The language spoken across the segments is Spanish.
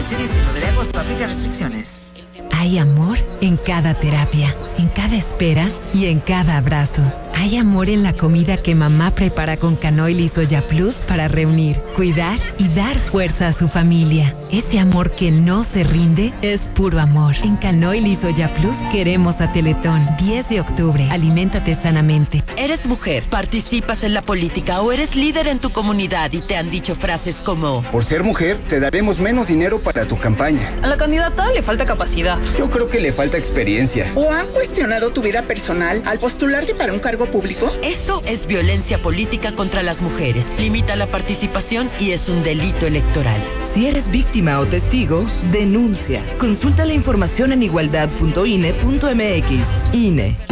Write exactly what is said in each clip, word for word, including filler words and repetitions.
ocho y diecinueve de agosto. Aplica restricciones. Hay amor en cada terapia, en cada espera y en cada abrazo. Hay amor en la comida que mamá prepara con Canoil y Soya Plus para reunir, cuidar y dar fuerza a su familia. Ese amor que no se rinde es puro amor. En Canoil y Soya Plus queremos a Teletón. diez de octubre. Aliméntate sanamente. Eres mujer, participas en la política o eres líder en tu comunidad y te han dicho frases como: por ser mujer, te daremos menos dinero para tu campaña. A la candidata le falta capacidad. Yo creo que le falta experiencia. ¿O han cuestionado tu vida personal al postularte para un cargo público? Eso es violencia política contra las mujeres. Limita la participación y es un delito electoral. Si eres víctima o testigo, denuncia. Consulta la información en igualdad punto i n e punto m x. I N E.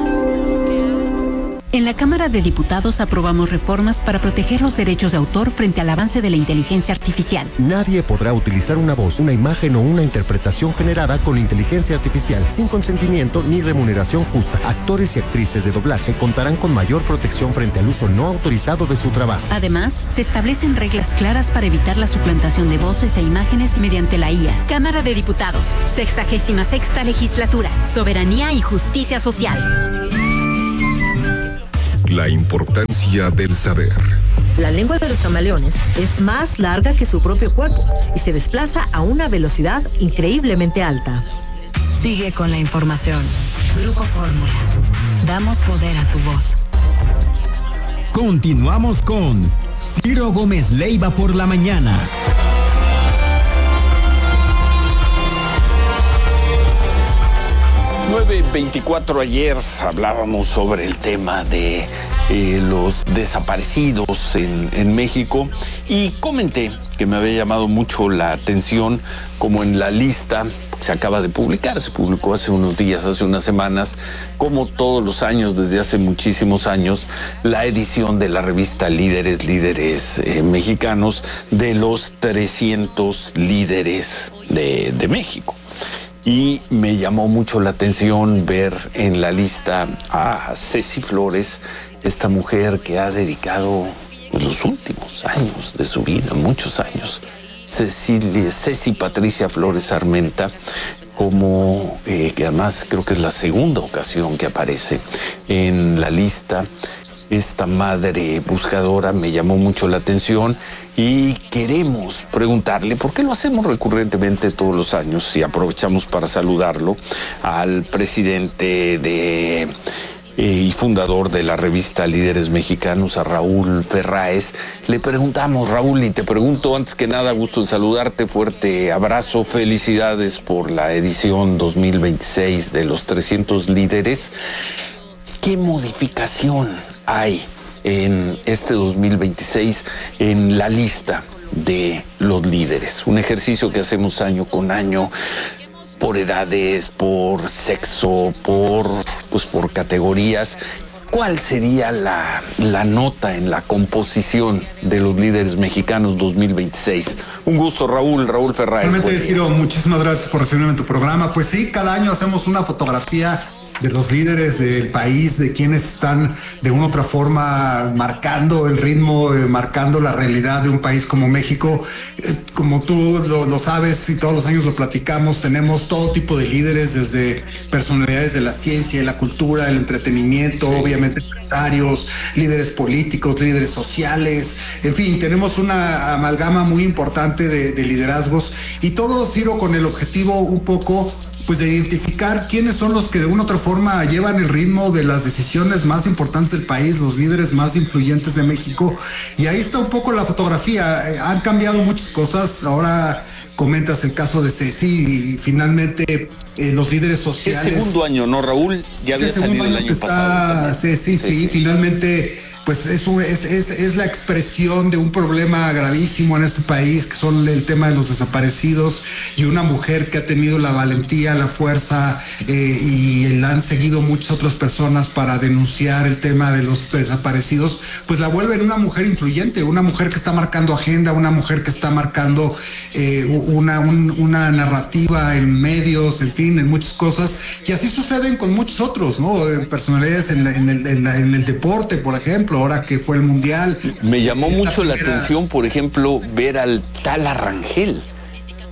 En la Cámara de Diputados aprobamos reformas para proteger los derechos de autor frente al avance de la inteligencia artificial. Nadie podrá utilizar una voz, una imagen o una interpretación generada con inteligencia artificial sin consentimiento ni remuneración justa. Actores y actrices de doblaje contarán con mayor protección frente al uso no autorizado de su trabajo. Además, se establecen reglas claras para evitar la suplantación de voces e imágenes mediante la I A. Cámara de Diputados, sexagésima sexta legislatura, soberanía y justicia social. La importancia del saber. La lengua de los camaleones es más larga que su propio cuerpo y se desplaza a una velocidad increíblemente alta. Sigue con la información. Grupo Fórmula. Damos poder a tu voz. Continuamos con Ciro Gómez Leiva por la mañana. nueve veinticuatro, ayer hablábamos sobre el tema de eh, los desaparecidos en, en México y comenté que me había llamado mucho la atención como en la lista se acaba de publicar, se publicó hace unos días, hace unas semanas, como todos los años, desde hace muchísimos años, la edición de la revista Líderes, Líderes eh, Mexicanos, de los trescientos líderes de, de México. Y me llamó mucho la atención ver en la lista a Ceci Flores, esta mujer que ha dedicado los últimos años de su vida, muchos años, Cecilia, Ceci Patricia Flores Armenta, como eh, que además creo que es la segunda ocasión que aparece en la lista. Esta madre buscadora me llamó mucho la atención y queremos preguntarle, porque lo hacemos recurrentemente todos los años y aprovechamos para saludarlo, al presidente de eh, y fundador de la revista Líderes Mexicanos, a Raúl Ferráez. Le preguntamos, Raúl, y te pregunto antes que nada, gusto en saludarte, fuerte abrazo, felicidades por la edición dos mil veintiséis de los trescientos líderes. ¿Qué modificación hay en este dos mil veintiséis en la lista de los líderes? Un ejercicio que hacemos año con año, por edades, por sexo, por, pues por categorías. ¿Cuál sería la, la nota en la composición de los líderes mexicanos dos mil veintiséis? Un gusto, Raúl, Raúl Ferráez. Realmente, Ciro, muchísimas gracias por recibirme en tu programa. Pues sí, cada año hacemos una fotografía de los líderes del país, de quienes están de una u otra forma marcando el ritmo, eh, marcando la realidad de un país como México. Eh, como tú lo, lo sabes y todos los años lo platicamos, tenemos todo tipo de líderes, desde personalidades de la ciencia y la cultura, el entretenimiento, obviamente empresarios, líderes políticos, líderes sociales, en fin, tenemos una amalgama muy importante de, de liderazgos y todo, Ciro, con el objetivo un poco pues de identificar quiénes son los que de una u otra forma llevan el ritmo de las decisiones más importantes del país, los líderes más influyentes de México. Y ahí está un poco la fotografía. Eh, han cambiado muchas cosas. Ahora comentas el caso de Ceci y finalmente eh, los líderes sociales. El segundo año, ¿no, Raúl? Ya había salido el año pasado. Ceci, sí, sí, sí, finalmente. Pues es, un, es, es, es la expresión de un problema gravísimo en este país, que son el tema de los desaparecidos, y una mujer que ha tenido la valentía, la fuerza, eh, y la han seguido muchas otras personas para denunciar el tema de los desaparecidos, pues la vuelven una mujer influyente, una mujer que está marcando agenda, una mujer que está marcando eh, una, un, una narrativa en medios, en fin, en muchas cosas, y así suceden con muchos otros, ¿no? Personalidades en, la, en, el, en, la, en el deporte, por ejemplo, ahora que fue el Mundial. Me llamó mucho la atención, por ejemplo, ver al Tala Rangel.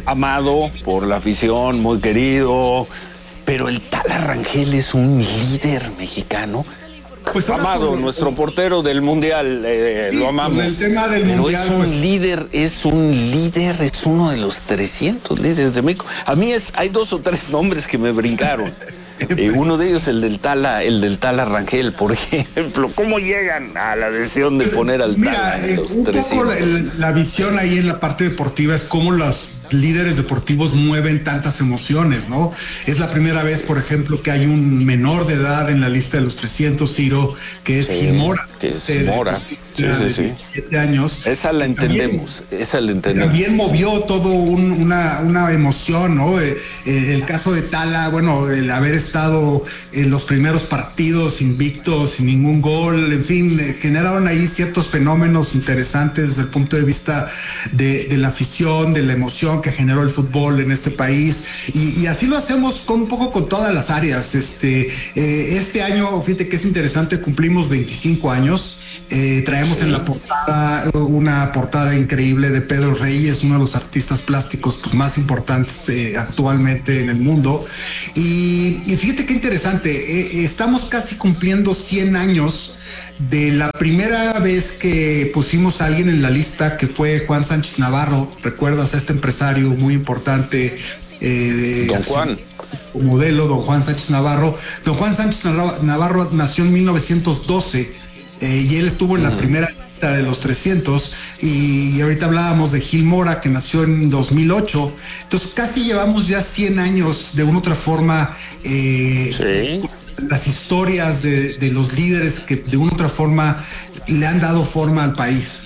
amado por la afición, muy querido, pero el Tala Rangel es un líder mexicano. Pues amado, por, nuestro portero del Mundial, eh, sí, lo amamos. El tema del pero mundial, es un pues... líder, es un líder, es uno de los trescientos líderes de México. A mí es, hay dos o tres nombres que me brincaron. Eh, uno de ellos, el del Tala, el del Tala Rangel, por ejemplo. ¿Cómo llegan a la decisión de poner al Tala? Mira, eh, un poco la, la visión ahí en la parte deportiva es cómo los líderes deportivos mueven tantas emociones, ¿no? Es la primera vez, por ejemplo, que hay un menor de edad en la lista de los trescientos, Ciro, que es sí, Gil Mora. Que es eh, Mora. Sí, de sí, diecisiete años. Esa la entendemos, también, esa la entendemos. También movió todo un, una, una emoción, ¿no? Eh, eh, el caso de Tala, bueno, el haber estado en los primeros partidos invictos, sin ningún gol, en fin, eh, generaron ahí ciertos fenómenos interesantes desde el punto de vista de, de la afición, de la emoción que generó el fútbol en este país, y, y así lo hacemos con un poco con todas las áreas. Este, eh, este año, fíjate que es interesante, cumplimos veinticinco años. Eh, traemos sí. en la portada una portada increíble de Pedro Reyes, uno de los artistas plásticos pues, más importantes eh, actualmente en el mundo. Y, y fíjate qué interesante, eh, estamos casi cumpliendo cien años de la primera vez que pusimos a alguien en la lista, que fue Juan Sánchez Navarro. ¿Recuerdas a este empresario muy importante? Eh, Don Juan. Modelo, don Juan Sánchez Navarro. Don Juan Sánchez Navarro nació en mil novecientos doce. Eh, y él estuvo en la uh-huh. primera lista de los trescientos, y, y ahorita hablábamos de Gil Mora, que nació en dos mil ocho. Entonces casi llevamos ya cien años de una u otra forma eh, sí. las historias de, de los líderes que de una u otra forma le han dado forma al país.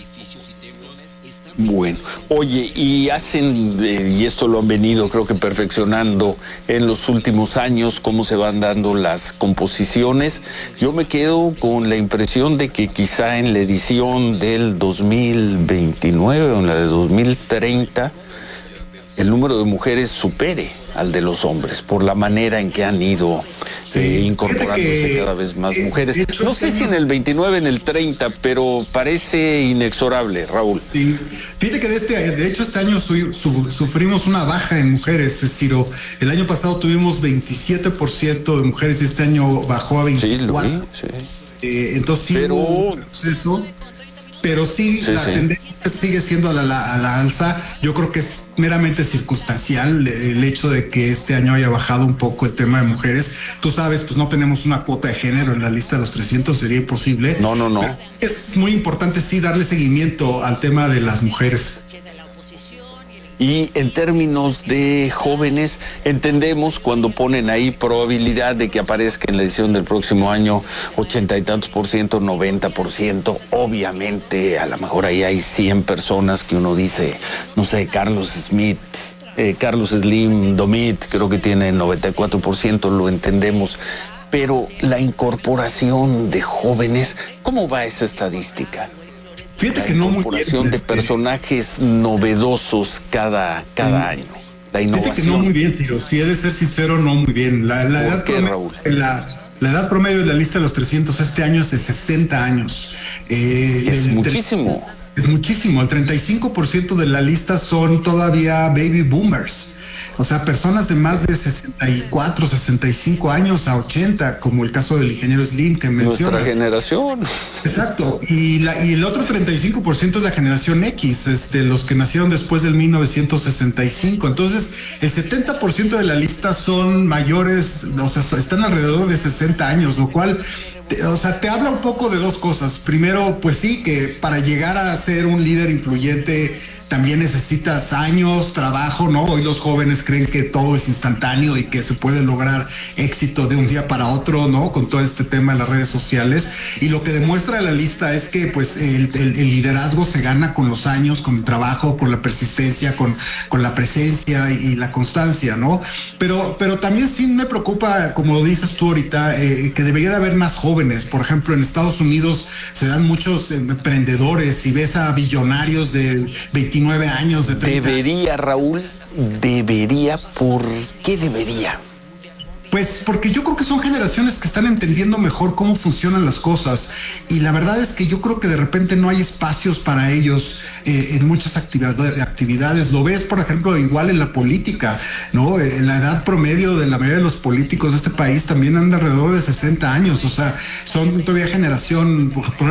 Bueno, oye, y hacen, eh, y esto lo han venido creo que perfeccionando en los últimos años, cómo se van dando las composiciones. Yo me quedo con la impresión de que quizá en la edición del dos mil veintinueve o en la de dos mil treinta, el número de mujeres supere al de los hombres, por la manera en que han ido sí, eh, incorporándose que, cada vez más eh, mujeres. Hecho, no sé si en el veintinueve, en el treinta, pero parece inexorable, Raúl. Sí. Fíjate que de, este, de hecho este año su, su, sufrimos una baja en mujeres, Ciro. El año pasado tuvimos veintisiete por ciento de mujeres y este año bajó a veinticuatro. Sí, lo vi, sí. Eh, entonces sí pero... hubo un proceso. Pero sí, sí la sí. tendencia sigue siendo a la, a la alza. Yo creo que es meramente circunstancial el hecho de que este año haya bajado un poco el tema de mujeres. Tú sabes, pues no tenemos una cuota de género en la lista de los trescientos, sería imposible. No, no, no. Pero es muy importante sí darle seguimiento al tema de las mujeres. Y en términos de jóvenes, entendemos cuando ponen ahí probabilidad de que aparezca en la edición del próximo año ochenta y tantos por ciento, noventa por ciento. Obviamente, a lo mejor ahí hay cien personas que uno dice, no sé, Carlos Smith, eh, Carlos Slim Domit, creo que tiene noventa y cuatro por ciento, lo entendemos. Pero la incorporación de jóvenes, ¿cómo va esa estadística? Fíjate la que no muy bien, de este... personajes novedosos cada, cada mm. año. La innovación. Fíjate que no muy bien, Ciro. Si he de ser sincero, no muy bien. La, la, edad, qué, promedio, la, la edad promedio de la lista de los trescientos este año es de sesenta años. Eh, es el, muchísimo. Es muchísimo. El treinta y cinco por ciento de la lista son todavía baby boomers. O sea, personas de más de sesenta y cuatro, sesenta y cinco años a ochenta, como el caso del ingeniero Slim que mencionas. Nuestra generación. Exacto. Y, la, y el otro treinta y cinco por ciento es la generación X, este, los que nacieron después del mil novecientos sesenta y cinco. Entonces, el setenta por ciento de la lista son mayores, o sea, están alrededor de sesenta años, lo cual... O sea, te habla un poco de dos cosas. Primero, pues sí, que para llegar a ser un líder influyente también necesitas años, trabajo, ¿no? Hoy los jóvenes creen que todo es instantáneo y que se puede lograr éxito de un día para otro, ¿no? Con todo este tema de las redes sociales. Y lo que demuestra la lista es que, pues, el, el, el liderazgo se gana con los años, con el trabajo, con la persistencia, con, con la presencia y, y la constancia, ¿no? Pero, pero también sí me preocupa, como lo dices tú ahorita, eh, que debería de haber más jóvenes. Por ejemplo, en Estados Unidos se dan muchos emprendedores y ves a billonarios de veintinueve años, de treinta. Debería, Raúl, debería, ¿por qué debería? Pues porque yo creo que son generaciones que están entendiendo mejor cómo funcionan las cosas y la verdad es que yo creo que de repente no hay espacios para ellos eh, en muchas actividades, actividades. Lo ves, por ejemplo, igual en la política, ¿no? En la edad promedio de la mayoría de los políticos de este país también anda alrededor de sesenta años, o sea, son todavía generación, por ejemplo,